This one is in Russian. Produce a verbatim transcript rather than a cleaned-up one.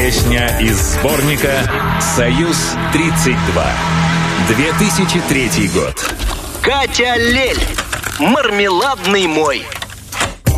Песня из сборника «Союз-тридцать два». две тысячи третий год. Катя Лель. Мармеладный мой.